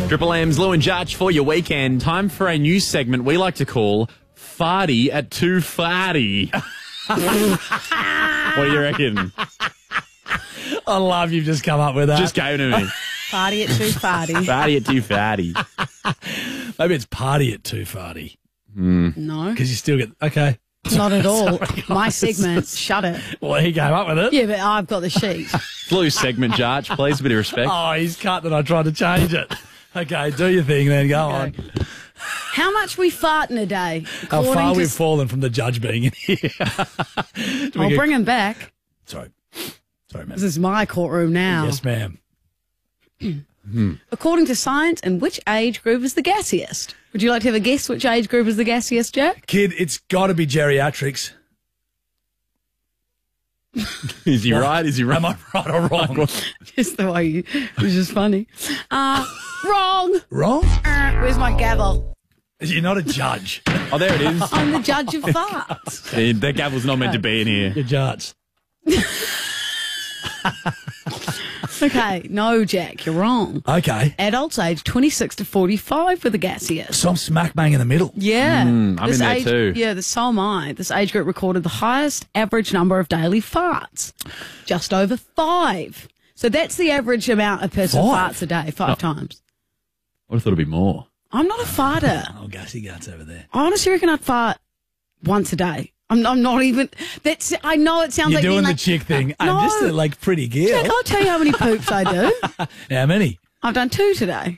Triple M's Lou and Judge for your weekend. Time for a new segment we like to call Farty at 2 Farty. What do you reckon? I love you've just come up with that. Just gave it to me. Farty at 2 Farty. Farty at 2 Farty. Maybe it's party at 2 Farty. No, Because you still get... Okay. not at all. My segment, shut it. Well, he came up with it. Yeah, but I've got the sheet. Lou's segment, Judge. Please, a bit of respect. Oh, he's cut that I tried to change it. Okay, do your thing then. Go on. How much we fart in a day? How according far to we've fallen from the judge being in here. I'll bring him back. Sorry, ma'am. This is my courtroom now. Yes, ma'am. According to science, in which age group is the gassiest? Would you like to have a guess which age group is the gassiest, Jack? Kid, it's got to be geriatrics. Is he right? Is he right? Am I right or wrong? Just the way it was just funny. Wrong. Wrong? Where's my gavel? You're not a judge. Oh, there it is. I'm the judge of farts. That gavel's not meant to be in here. You're judge. Okay, no, Jack, you're wrong. Okay. Adults aged 26 to 45 were the gassiest. So I'm smack bang in the middle. Yeah. I'm in there too. Yeah, so am I. This age group recorded the highest average number of daily farts, just over 5. So that's the average amount a person 5? farts a day, 5 times. I would have thought it'd be more. I'm not a farter. Oh, gassy guts over there. I honestly reckon I'd fart once a day. I'm not even. That's. I know it sounds You're like doing being the like, chick thing. No. I'm just a pretty girl. Jack, I'll tell you how many poops I do. How many? I've done 2 today.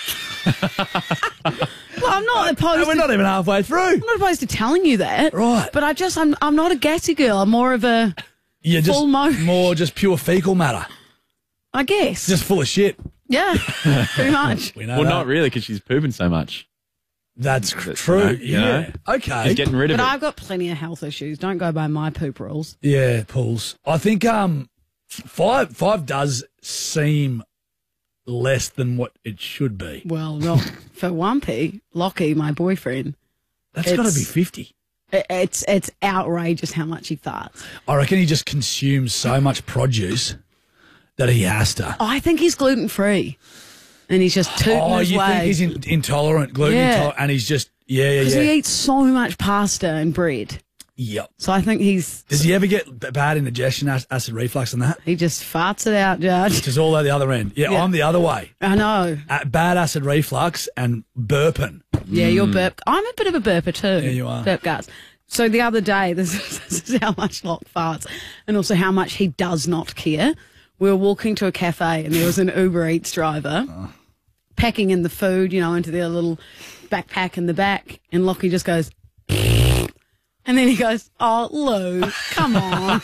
Well, I'm not opposed. And we're not even halfway through. I'm not opposed to telling you that. Right. But I'm not a gassy girl. I'm more of a. You're just Full motion. more just pure fecal matter. I guess. Just full of shit. Yeah. Pretty much. We know Well, that. not really, because she's pooping so much. That's That's true. right, you know. Okay. He's getting rid of But it. I've got plenty of health issues. Don't go by my poop rules. Yeah, pulls. I think five does seem less than what it should be. Well, not for Wumpy, Lockie, my boyfriend. That's got to It's- be 50. It's outrageous how much he farts. I reckon he just consumes so much produce that he has to. I think he's gluten free, and he's just tooting Oh, his you way. think he's intolerant, gluten Yeah. intolerant, and he's just, yeah. Because he eats so much pasta and bread. Yep. So I think Does he ever get bad indigestion, acid reflux and that? he just farts it out, Judge. Which is all at the other end. Yeah, Yeah. I'm the other way. I know. Bad acid reflux and burping. Yeah, you're burp. I'm a bit of a burper too. Yeah, you are. Burp guts. So the other day, this is how much Locke farts, and also how much he does not care. We were walking to a cafe, and there was an Uber Eats driver packing in the food, into their little backpack in the back, and Lockie just goes, and then he goes, "Oh, Lou, come on."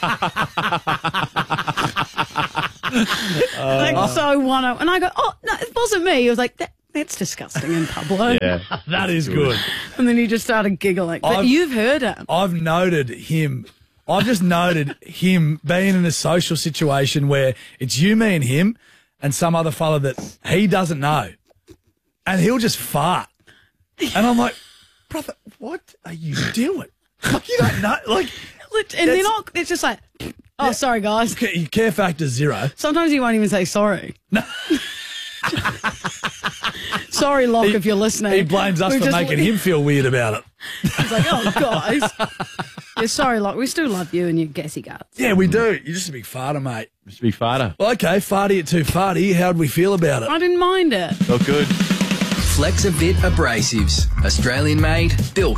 And I go, "Oh, no, it wasn't me." He was like, that's disgusting in public. Yeah. That is good. And then he just started giggling. But you've heard him. I've just noted him being in a social situation where it's you, me, and him, and some other fella that he doesn't know, and he'll just fart, and I'm like, brother, what are you doing? Like, you don't know, like, And they're not, it's just like, oh, sorry, guys. care factor 0. Sometimes he won't even say sorry. No. Sorry, Locke, if you're listening. He blames us We've for just- making him feel weird about it. He's like, oh, guys. Yeah, sorry, Locke. We still love you and your gassy guts. Yeah, we do. You're just a big farter, mate. Just a big farter. Well, okay, farty at 2 farty. How'd we feel about it? I didn't mind it. Felt good. Flexavit Abrasives. Australian made, built